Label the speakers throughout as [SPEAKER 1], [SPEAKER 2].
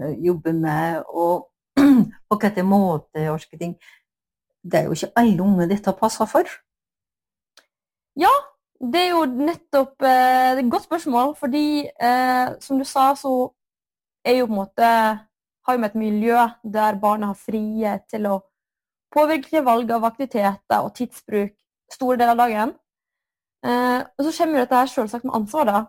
[SPEAKER 1] jobber med, og på hvilken måte og slike ting. Det jo ikke alle unge dette passer for.
[SPEAKER 2] Ja, det jo nettopp det et godt spørsmål, fordi som du sa, så jo på en måte, har vi et miljø der barna har frihet til å påvirke valg av aktiviteter og tidsbruk store deler av dagen. Og så kommer dette her selvsagt med ansvar da.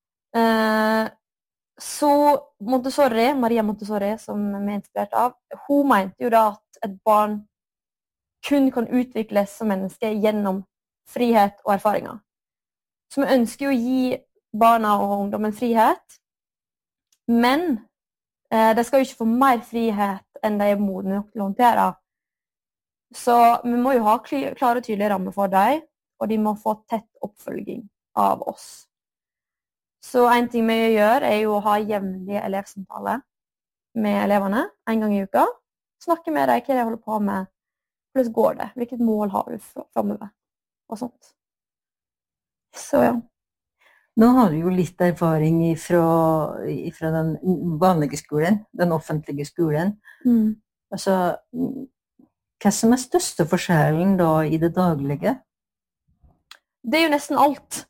[SPEAKER 2] Så Maria Montessori, som vi inspirert av, hun mente jo da at et barn kun kan utvikles som menneske gjennom frihet og erfaringer. Så vi ønsker jo å gi barna og ungdommen frihet, men de skal jo ikke få mer frihet enn de modne nok til å håndtere. Så vi må jo ha klare og tydelige rammer for dem, og de må få tett oppfølging av oss. Så en ting vi gjør jo å ha jevnlige elevsamtaler med elevene en gang i uka. Snakke med dem, hva de holder på med, hvordan går det, hvilket mål har vi fremover, og sånt. Så ja.
[SPEAKER 1] Nå har du jo litt erfaring fra den vanlige skolen, den offentlige skolen. Altså, hva som største forskjellen da i det daglige?
[SPEAKER 2] Det jo nesten alt.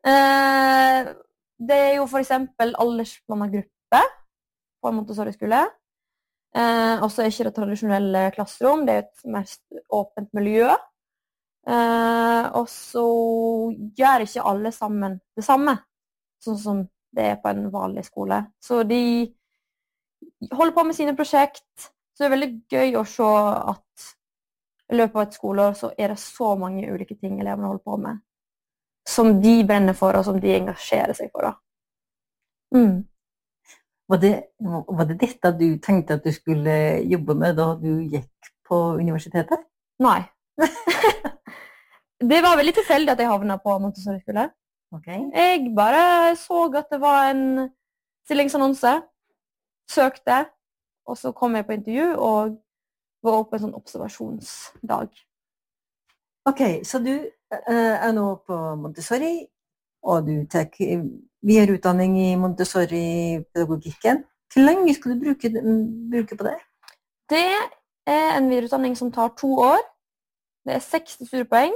[SPEAKER 2] Det jo for eksempel aldersblandet gruppe på en Montessori-skole. Og så ikke det tradisjonelle klasserom, det et mest åpent miljø. Og så gjør ikke alle sammen det samme, sånn som det på en vanlig skole. Så de holder på med sine prosjekt, så det veldig gøy å se at i løpet av et skoleår så det så mange ulike ting elevene holder på med, som de brenner for, og som de engasjerer seg for.
[SPEAKER 1] Var det dette du tenkte at du skulle jobbe med da du gikk på universitetet?
[SPEAKER 2] Nei. Det var veldig tilfeldig at jeg havnet på Montessori-skole.
[SPEAKER 1] Okay.
[SPEAKER 2] Jeg bare så at det var en stillingsannonse, søkte, og så kom jeg på intervju, og var oppe på en sånn observasjonsdag.
[SPEAKER 1] Ok, så du nå på Montessori, og du tar videreutdanning i Montessori-pedagogikken. Hvor lenge skal du bruke på det?
[SPEAKER 2] Det en videreutdanning som tar 2 år. Det 60 studiepoeng.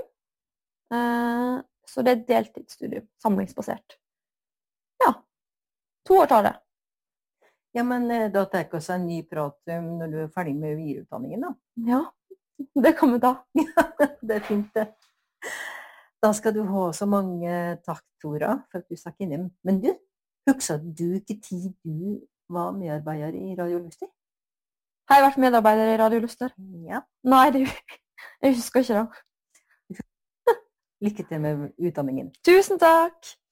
[SPEAKER 2] Så det et deltidsstudium, samlingsbasert. Ja, 2 år tar det.
[SPEAKER 1] Ja, men da tar vi oss en ny prat når du ferdig med videreutdanningen da.
[SPEAKER 2] Ja, det kan vi ta.
[SPEAKER 1] Det fint det. Da skal du ha så mange takk, Tora, for at du stakk innom. Men du, husker du ikke tid du var medarbeider i Radio Luster?
[SPEAKER 2] Har jeg vært medarbeider i Radio Luster?
[SPEAKER 1] Ja.
[SPEAKER 2] Nei, jeg husker ikke det.
[SPEAKER 1] Lykke til med utdanningen.
[SPEAKER 2] Tusen takk!